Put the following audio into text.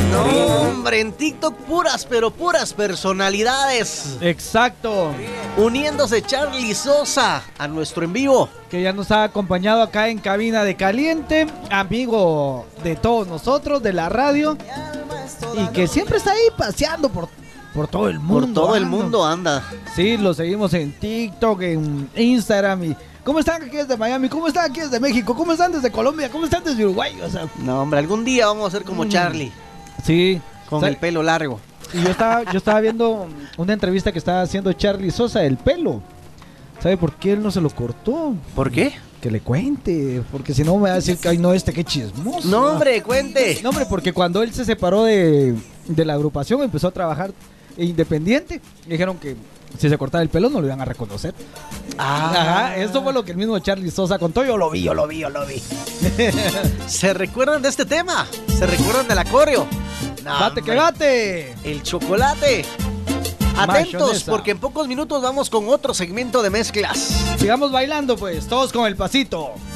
No, hombre, en TikTok puras, pero puras personalidades. Exacto. Uniéndose Charly Sosa a nuestro en vivo. Que ya nos ha acompañado acá en Cabina de Caliente, amigo de todos nosotros, de la radio. Y que siempre está ahí paseando por todo el mundo. Por todo el mundo anda. Sí, lo seguimos en TikTok, en Instagram. Y ¿cómo están aquí desde Miami? ¿Cómo están aquí desde México? ¿Cómo están desde Colombia? ¿Cómo están desde Uruguay? O sea, no, hombre, algún día vamos a ser como Charly. Sí. Con el pelo largo. Y yo estaba viendo una entrevista que estaba haciendo Charly Sosa del pelo. ¿Sabe por qué él no se lo cortó? ¿Por qué? Que le cuente, porque si no me va a decir que ay no, qué chismoso. No, hombre, cuente. No, hombre, porque cuando él se separó de la agrupación, empezó a trabajar independiente. Dijeron que si se cortaba el pelo no lo iban a reconocer. Ajá, eso fue lo que el mismo Charly Sosa contó. Yo lo vi. ¿Se recuerdan de este tema? ¿Se recuerdan del coreo? No, ¡bate que bate! El chocolate. Atentos, Mayonesa. porque en pocos minutos vamos con otro segmento de mezclas. Sigamos bailando, pues, todos con el pasito.